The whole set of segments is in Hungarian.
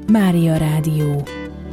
Mária Rádió.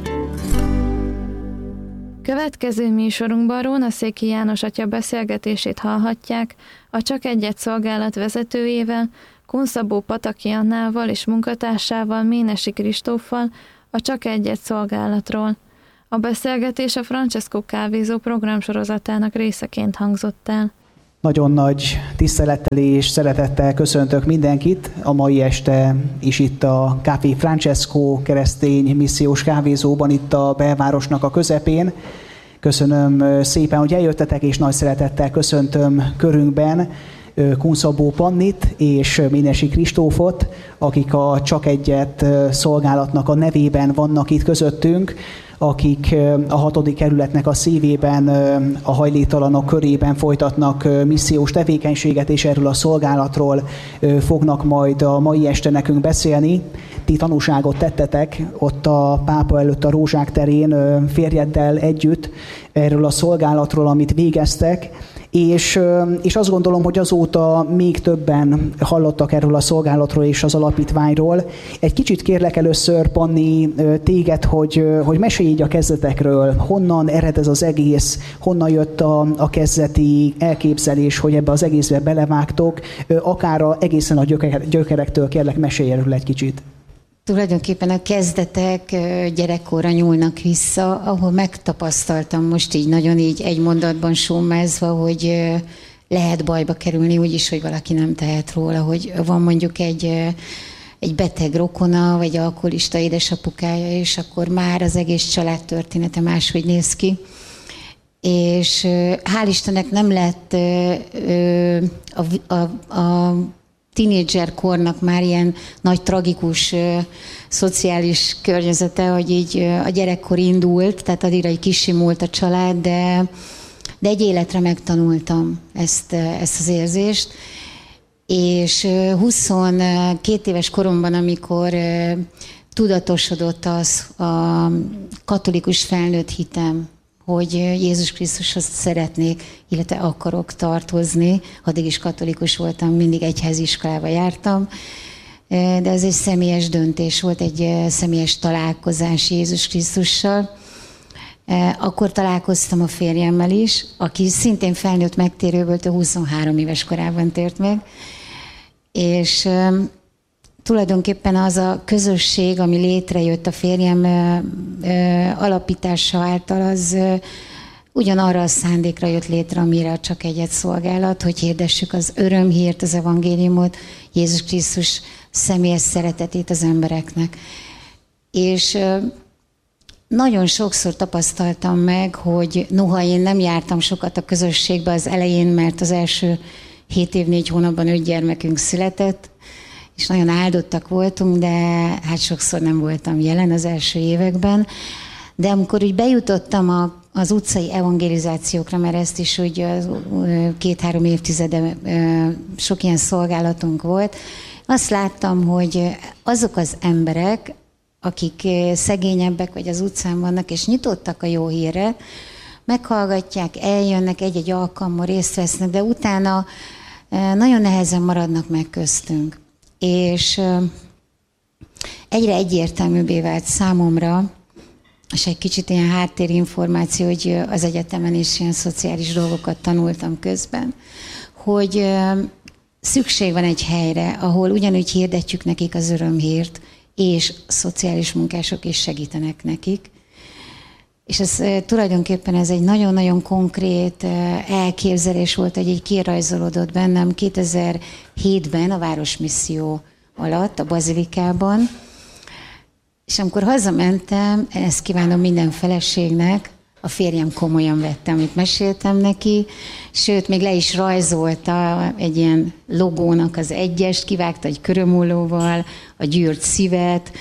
Következő műsorunkban Rónaszéki János atya beszélgetését hallhatják a Csak Egyet szolgálat vezetőjével, Kunszabó Pataki Annával és munkatársával, Ménesi Kristóffal a Csak Egyet szolgálatról. A beszélgetés a Francesco kávézó programsorozatának részeként hangzott el. Nagyon nagy tisztelettel és szeretettel köszöntök mindenkit a mai este is itt a Café Francesco keresztény missziós kávézóban, itt a belvárosnak a közepén. Köszönöm szépen, hogy eljöttetek, és nagy szeretettel köszöntöm körünkben Kunszabó Pannit és Ménesi Kristófot, akik a Csak Egyet szolgálatnak a nevében vannak itt közöttünk, akik a 6. kerületnek a szívében, a hajléktalanok körében folytatnak missziós tevékenységet, és erről a szolgálatról fognak majd a mai este nekünk beszélni. Ti tanúságot tettetek ott a pápa előtt a Rózsák terén férjeddel együtt erről a szolgálatról, amit végeztek, és azt gondolom, hogy azóta még többen hallottak erről a szolgálatról és az alapítványról. Egy kicsit kérlek először, Panni, téged, hogy mesélj így a kezdetekről, honnan ered ez az egész, honnan jött a kezdeti elképzelés, hogy ebbe az egészbe belevágtok, akár egészen a gyökerektől kérlek, mesélj erről egy kicsit. Tulajdonképpen a kezdetek gyerekkorra nyúlnak vissza, ahol megtapasztaltam most így nagyon így egy mondatban summázva, hogy lehet bajba kerülni úgyis, hogy valaki nem tehet róla, hogy van mondjuk egy beteg rokona, vagy alkoholista édesapukája, és akkor már az egész család története máshogy néz ki. És hál' Istennek nem lett a tínédzser kornak már ilyen nagy tragikus szociális környezete, hogy így a gyerekkor indult, tehát addigra így kisimult a család, de egy életre megtanultam ezt az érzést. És 22 éves koromban, amikor tudatosodott az a katolikus felnőtt hitem, hogy Jézus Krisztushoz szeretnék, illetve akarok tartozni. Addig is katolikus voltam, mindig egyháziskolába jártam, de ez egy személyes döntés volt, egy személyes találkozás Jézus Krisztussal. Akkor találkoztam a férjemmel is, aki szintén felnőtt megtérő volt, 23 éves korában tért meg, és tulajdonképpen az a közösség, ami létrejött a férjem alapítása által, az ugyanarra a szándékra jött létre, amire Csak Egyet szolgálat, hogy hirdessük az örömhírt, az evangéliumot, Jézus Krisztus személyes szeretetét az embereknek. És nagyon sokszor tapasztaltam meg, hogy noha én nem jártam sokat a közösségbe az elején, mert az első 7 év 4 hónapban 5 gyermekünk született, és nagyon áldottak voltunk, de hát sokszor nem voltam jelen az első években. De amikor úgy bejutottam az utcai evangelizációkra, mert ezt is úgy 2-3 évtizede sok ilyen szolgálatunk volt, azt láttam, hogy azok az emberek, akik szegényebbek vagy az utcán vannak, és nyitottak a jó hírre, meghallgatják, eljönnek, egy-egy alkalommal részt vesznek, de utána nagyon nehezen maradnak meg köztünk. És egyre egyértelműbbé vált számomra, és egy kicsit ilyen háttérinformáció, hogy az egyetemen is ilyen szociális dolgokat tanultam közben, hogy szükség van egy helyre, ahol ugyanúgy hirdetjük nekik az örömhírt, és szociális munkások is segítenek nekik. És ez tulajdonképpen ez egy nagyon-nagyon konkrét elképzelés volt, hogy így kirajzolódott bennem 2007-ben a Városmisszió alatt, a Bazilikában. És amikor hazamentem, ezt kívánom minden feleségnek, a férjem komolyan vette, amit meséltem neki, sőt, még le is rajzolta egy ilyen logónak az egyest, kivágta egy körömullóval, a gyűrt szívet,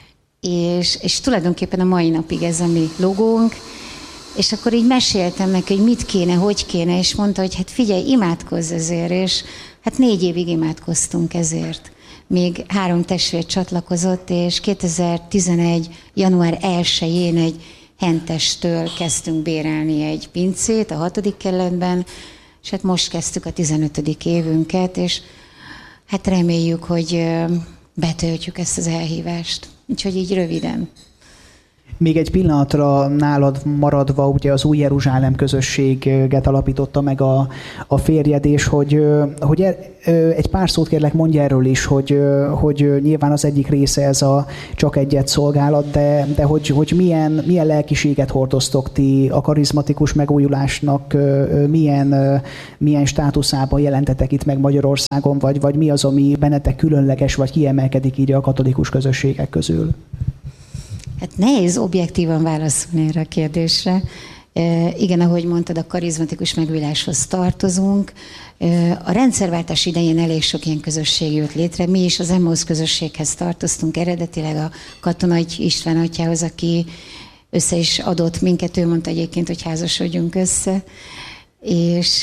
és tulajdonképpen a mai napig ez a mi logónk, és akkor így meséltem neki, hogy mit kéne, hogy kéne, és mondta, hogy hát figyelj, imádkozz ezért, és hát 4 évig imádkoztunk ezért. Még 3 testvér csatlakozott, és 2011. január 1-én egy hentestől kezdtünk bérelni egy pincét a 6. kerületben, és hát most kezdtük a 15. évünket, és hát reméljük, hogy betöltjük ezt az elhívást. Úgyhogy így röviden. Még egy pillanatra nálad maradva, ugye az Új Jeruzsálem közösséget alapította meg a férjed, és hogy egy pár szót kérlek mondj erről is, hogy nyilván az egyik része ez a csak egyet szolgálat, de hogy milyen lelkiséget hordoztok ti a karizmatikus megújulásnak, milyen státuszában jelentetek itt meg Magyarországon, vagy mi az, ami bennetek különleges, vagy kiemelkedik így a katolikus közösségek közül? Hát nehéz objektívan válaszolni erre a kérdésre. Igen, ahogy mondtad, a karizmatikus megújuláshoz tartozunk. A rendszerváltás idején elég sok ilyen közösség jött létre. Mi is az Emmaus közösséghez tartoztunk eredetileg a Katona István atyához, aki össze is adott minket. Ő mondta egyébként, hogy házasodjunk össze. És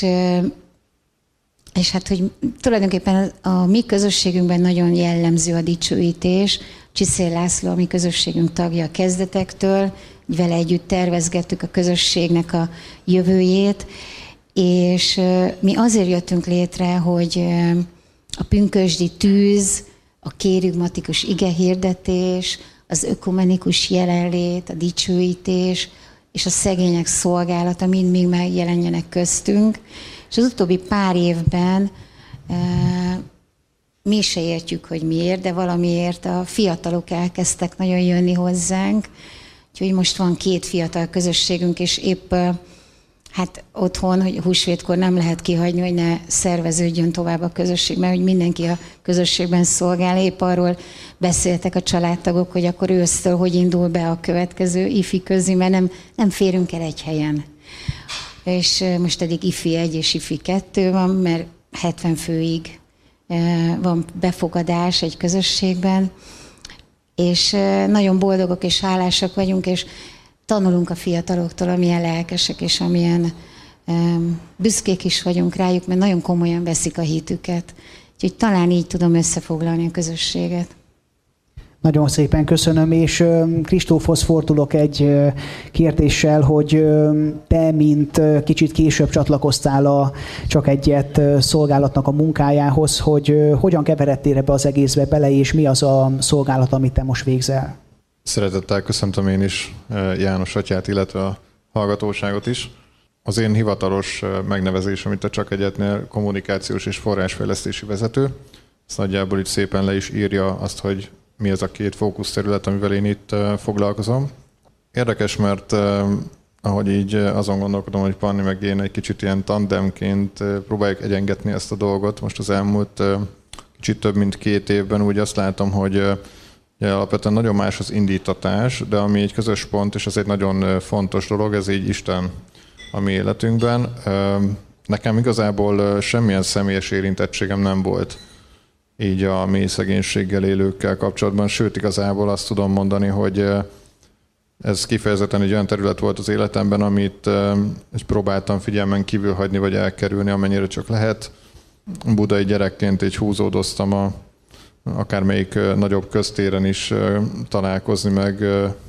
hát, hogy tulajdonképpen a mi közösségünkben nagyon jellemző a dicsőítés. Csiszél László, a mi közösségünk tagja a kezdetektől, vele együtt tervezgettük a közösségnek a jövőjét, és mi azért jöttünk létre, hogy a pünkösdi tűz, a kérigmatikus igehirdetés, az ökumenikus jelenlét, a dicsőítés és a szegények szolgálata mind megjelenjenek köztünk. És az utóbbi pár évben mi se értjük, hogy miért, de valamiért a fiatalok elkezdtek nagyon jönni hozzánk. Úgyhogy most van 2 fiatal közösségünk, és épp hát otthon, hogy húsvétkor nem lehet kihagyni, hogy ne szerveződjön tovább a közösség, mert hogy mindenki a közösségben szolgál. Épp arról beszéltek a családtagok, hogy akkor ősztől hogy indul be a következő ifi közi, mert nem férünk el egy helyen. És most eddig ifi 1 és ifi 2 van, mert 70 főig van befogadás egy közösségben, és nagyon boldogok és hálásak vagyunk, és tanulunk a fiataloktól, amilyen lelkesek, és amilyen büszkék is vagyunk rájuk, mert nagyon komolyan veszik a hitüket. Úgyhogy talán így tudom összefoglalni a közösséget. Nagyon szépen köszönöm, és Kristófhoz fordulok egy kérdéssel, hogy te, mint kicsit később csatlakoztál a Csak Egyet szolgálatnak a munkájához, hogy hogyan keveredtél ebbe az egészbe bele, és mi az a szolgálat, amit te most végzel? Szeretettel köszöntöm én is János atyát, illetve a hallgatóságot is. Az én hivatalos megnevezésem itt a Csak Egyetnél kommunikációs és forrásfejlesztési vezető. Ezt nagyjából itt szépen le is írja azt, hogy mi az a 2 fókuszterület, amivel én itt foglalkozom. Érdekes, mert ahogy így azon gondolkodom, hogy Panni meg én egy kicsit ilyen tandemként próbáljuk egyengetni ezt a dolgot. Most az elmúlt kicsit több mint 2 évben úgy azt látom, hogy alapvetően nagyon más az indítatás, de ami egy közös pont, és ez egy nagyon fontos dolog, ez így Isten a mi életünkben. Nekem igazából semmilyen személyes érintettségem nem volt így a mély szegénységgel élőkkel kapcsolatban, sőt igazából azt tudom mondani, hogy ez kifejezetten egy olyan terület volt az életemben, amit próbáltam figyelmen kívül hagyni, vagy elkerülni, amennyire csak lehet. Budai gyerekként így húzódoztam akármelyik nagyobb köztéren is találkozni, meg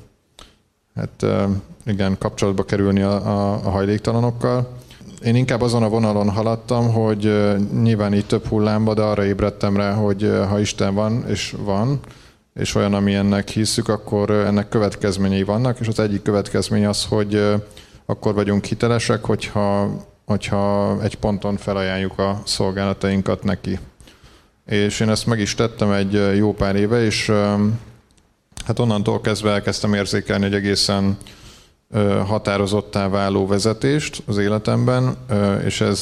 hát igen, kapcsolatba kerülni a hajléktalanokkal. Én inkább azon a vonalon haladtam, hogy nyilván így több hullámba, de arra ébredtem rá, hogy ha Isten van, és olyan, ami ennek hiszük, akkor ennek következményei vannak, és az egyik következmény az, hogy akkor vagyunk hitelesek, hogyha egy ponton felajánljuk a szolgálatainkat neki. És én ezt meg is tettem egy jó pár éve, és hát onnantól kezdve elkezdtem érzékelni egy egészen határozottá váló vezetést az életemben, és ez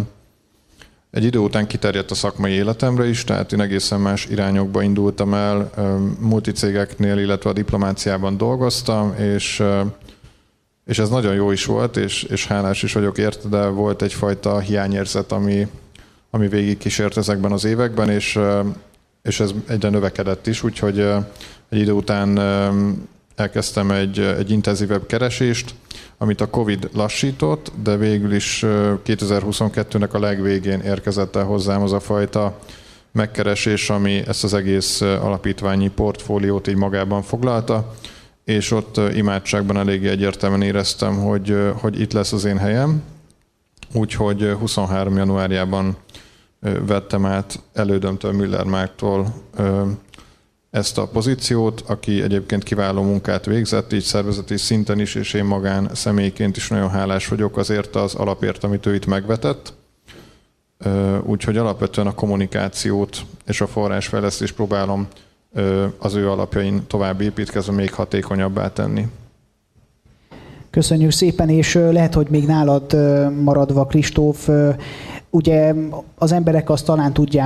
egy idő után kiterjedt a szakmai életemre is, tehát én egészen más irányokba indultam el, multicégeknél, illetve a diplomáciában dolgoztam, és ez nagyon jó is volt, és hálás is vagyok érte, de volt egyfajta hiányérzet, ami végig kísért ezekben az években, és ez egyre növekedett is, úgyhogy egy idő után elkezdtem egy intenzívebb keresést, amit a Covid lassított, de végül is 2022-nek a legvégén érkezett el hozzám az a fajta megkeresés, ami ezt az egész alapítványi portfóliót így magában foglalta, és ott imádságban eléggé egyértelműen éreztem, hogy itt lesz az én helyem, úgyhogy 23. januárjában vettem át elődömtől, Müller Márktól ezt a pozíciót, aki egyébként kiváló munkát végzett, így szervezeti szinten is, és én magán személyként is nagyon hálás vagyok azért az alapért, amit ő itt megvetett. Úgyhogy alapvetően a kommunikációt és a forrásfejlesztést próbálom az ő alapjain tovább építkezve még hatékonyabbá tenni. Köszönjük szépen, és lehet, hogy még nálad maradva, Kristóf, ugye az emberek azt talán tudják,